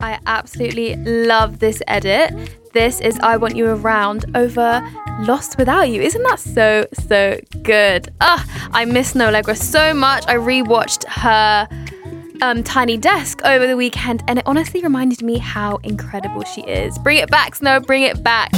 I absolutely love this edit. This is I Want You Around over Lost Without You. Isn't that so good? I miss Snoh Aalegra so much. I rewatched her Tiny Desk over the weekend, and it honestly reminded me how incredible she is. Bring it back, Snoh, bring it back.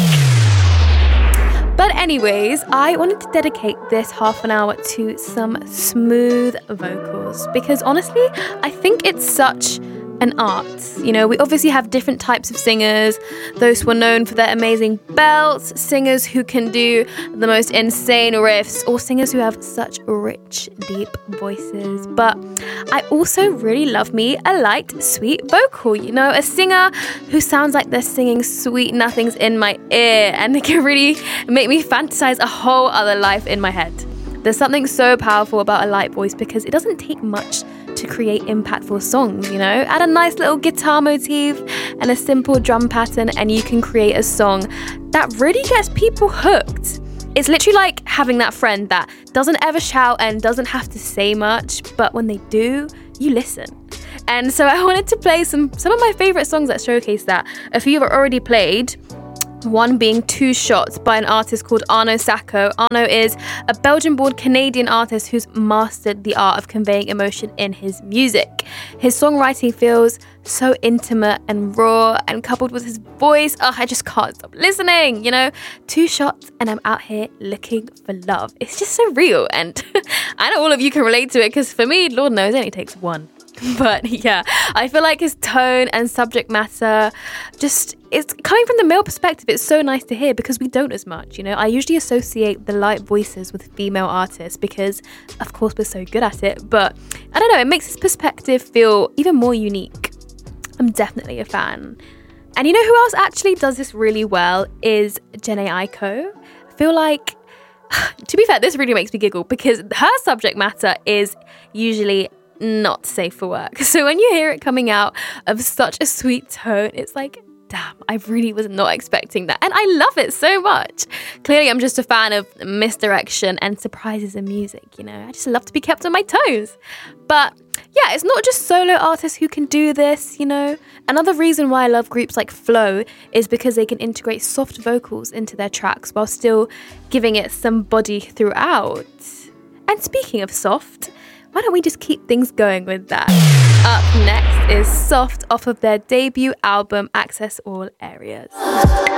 But anyways, I wanted to dedicate this half an hour to some smooth vocals because honestly, I think it's such an art. You know, we obviously have different types of singers, those who are known for their amazing belts, singers who can do the most insane riffs, or singers who have such rich, deep voices. But I also really love me a light, sweet vocal, you know, a singer who sounds like they're singing sweet nothings in my ear, and it can really make me fantasize a whole other life in my head. There's something so powerful about a light voice because it doesn't take much to create impactful songs, you know? Add a nice little guitar motif and a simple drum pattern and you can create a song that really gets people hooked. It's literally like having that friend that doesn't ever shout and doesn't have to say much, but when they do, you listen. And so I wanted to play some of my favorite songs that showcase that. A few have already played. One being Two Shots by an artist called Arno Sacco. Arno is a Belgian-born Canadian artist who's mastered the art of conveying emotion in his music. His songwriting feels so intimate and raw, and coupled with his voice, I just can't stop listening, you know? 2 shots and I'm out here looking for love. It's just so real, and I know all of you can relate to it because for me, Lord knows, it only takes one. But yeah, I feel like his tone and subject matter it's coming from the male perspective. It's so nice to hear because we don't as much, you know. I usually associate the light voices with female artists because of course we're so good at it, but I don't know, it makes his perspective feel even more unique. I'm definitely a fan. And you know who else actually does this really well is Jhené Aiko. I feel like, to be fair, this really makes me giggle because her subject matter is usually not safe for work. So when you hear it coming out of such a sweet tone, it's like, damn, I really was not expecting that. And I love it so much. Clearly, I'm just a fan of misdirection and surprises in music, you know. I just love to be kept on my toes. But yeah, it's not just solo artists who can do this, you know. Another reason why I love groups like Flow is because they can integrate soft vocals into their tracks while still giving it some body throughout. And speaking of soft, why don't we just keep things going with that? Up next is Soft off of their debut album, Access All Areas.